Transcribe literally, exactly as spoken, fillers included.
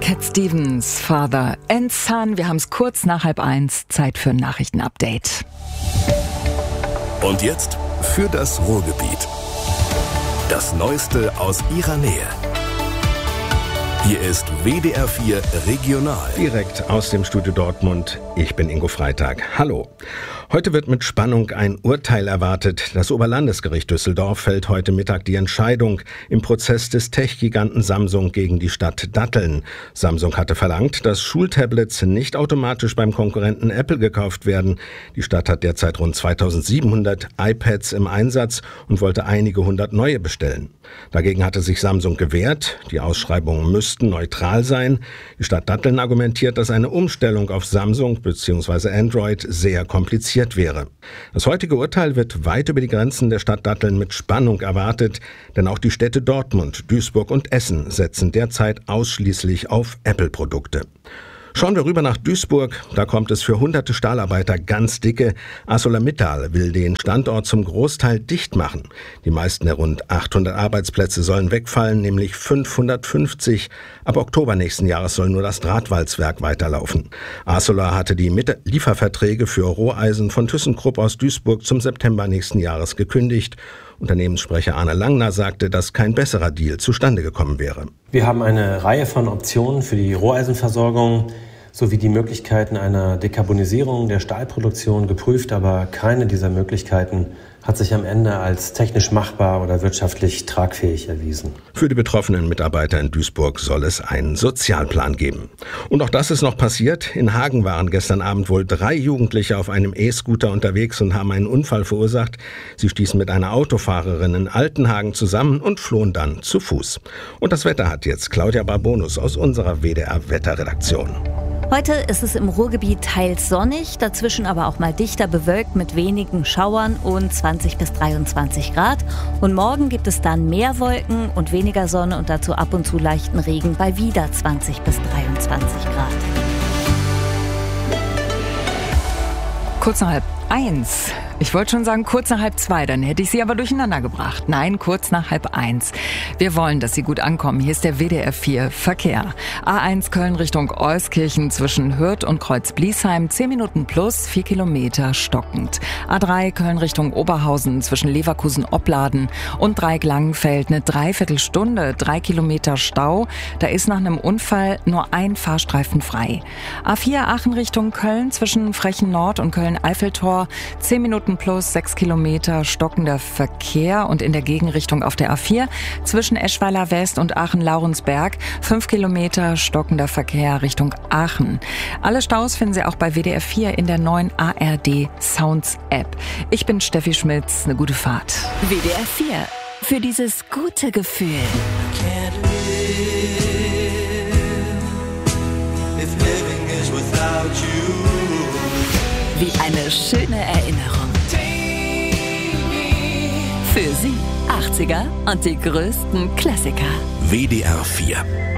Cat Stevens, Father and Son. Wir haben es kurz nach halb eins. Zeit für ein Nachrichtenupdate. Und jetzt für das Ruhrgebiet. Das Neueste aus ihrer Nähe. Hier ist W D R vier Regional. Direkt aus dem Studio Dortmund. Ich bin Ingo Freitag. Hallo. Heute wird mit Spannung ein Urteil erwartet. Das Oberlandesgericht Düsseldorf fällt heute Mittag die Entscheidung im Prozess des Tech-Giganten Samsung gegen die Stadt Datteln. Samsung hatte verlangt, dass Schultablets nicht automatisch beim Konkurrenten Apple gekauft werden. Die Stadt hat derzeit rund zweitausendsiebenhundert iPads im Einsatz und wollte einige hundert neue bestellen. Dagegen hatte sich Samsung gewehrt. Die Ausschreibungen müssten neutral sein. Die Stadt Datteln argumentiert, dass eine Umstellung auf Samsung bzw. Android sehr kompliziert wäre. Das heutige Urteil wird weit über die Grenzen der Stadt Datteln mit Spannung erwartet, denn auch die Städte Dortmund, Duisburg und Essen setzen derzeit ausschließlich auf Apple-Produkte. Schauen wir rüber nach Duisburg. Da kommt es für hunderte Stahlarbeiter ganz dicke. ArcelorMittal will den Standort zum Großteil dicht machen. Die meisten der rund achthundert Arbeitsplätze sollen wegfallen, nämlich fünfhundertfünfzig. Ab Oktober nächsten Jahres soll nur das Drahtwalzwerk weiterlaufen. Arcelor hatte die Mit- Lieferverträge für Roheisen von ThyssenKrupp aus Duisburg zum September nächsten Jahres gekündigt. Unternehmenssprecher Arne Langner sagte, dass kein besserer Deal zustande gekommen wäre. Wir haben eine Reihe von Optionen für die Roheisenversorgung sowie die Möglichkeiten einer Dekarbonisierung der Stahlproduktion geprüft, aber keine dieser Möglichkeiten hat sich am Ende als technisch machbar oder wirtschaftlich tragfähig erwiesen. Für die betroffenen Mitarbeiter in Duisburg soll es einen Sozialplan geben. Und auch das ist noch passiert. In Hagen waren gestern Abend wohl drei Jugendliche auf einem E-Scooter unterwegs und haben einen Unfall verursacht. Sie stießen mit einer Autofahrerin in Altenhagen zusammen und flohen dann zu Fuß. Und das Wetter hat jetzt Claudia Barbonus aus unserer W D R-Wetterredaktion. Heute ist es im Ruhrgebiet teils sonnig, dazwischen aber auch mal dichter bewölkt mit wenigen Schauern und zwanzig bis dreiundzwanzig Grad. Und morgen gibt es dann mehr Wolken und weniger Sonne und dazu ab und zu leichten Regen bei wieder zwanzig bis dreiundzwanzig Grad. Kurz nach halb eins. Ich wollte schon sagen kurz nach halb zwei, dann hätte ich Sie aber durcheinander gebracht. Nein, kurz nach halb eins. Wir wollen, dass Sie gut ankommen. Hier ist der W D R vier Verkehr. A eins Köln Richtung Euskirchen zwischen Hürth und Kreuz-Bliesheim, zehn Minuten plus, vier Kilometer stockend. A drei Köln Richtung Oberhausen zwischen Leverkusen-Opladen und Dreieck-Langenfeld eine Dreiviertelstunde, drei Kilometer Stau. Da ist nach einem Unfall nur ein Fahrstreifen frei. A vier Aachen Richtung Köln zwischen Frechen Nord und Köln-Eiffeltor, zehn Minuten plus, sechs Kilometer stockender Verkehr und in der Gegenrichtung auf der A vier zwischen Eschweiler West und Aachen-Laurensberg fünf Kilometer stockender Verkehr Richtung Aachen. Alle Staus finden Sie auch bei W D R vier in der neuen A R D Sounds App. Ich bin Steffi Schmitz, eine gute Fahrt. W D R vier, für dieses gute Gefühl. Wie eine schöne Erinnerung. Für Sie achtziger und die größten Klassiker. W D R vier